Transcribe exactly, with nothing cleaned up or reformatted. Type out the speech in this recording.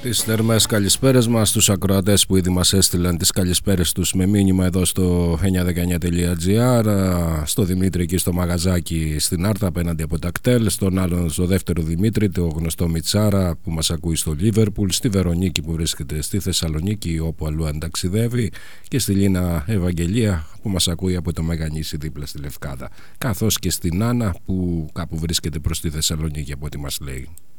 Τις θερμές καλησπέρες μας στους ακροατές που ήδη μας έστειλαν τις καλησπέρες τους με μήνυμα εδώ στο εννιακόσια δεκαεννιά τελεία τζι άρ, στο Δημήτρη εκεί στο μαγαζάκι στην Άρτα απέναντι από τα κτέλ, στον άλλον, στο δεύτερο Δημήτρη, το γνωστό Μιτσάρα που μας ακούει στο Λίβερπουλ, στη Βερονίκη που βρίσκεται στη Θεσσαλονίκη όπου αλλού αν ταξιδεύει και στη Λίνα Ευαγγελία που μας ακούει από το Μεγανήσι δίπλα στη Λευκάδα, καθώς και στην Άννα που κάπου βρίσκεται προς τη Θεσσαλονίκη από ό,τι μας λέει.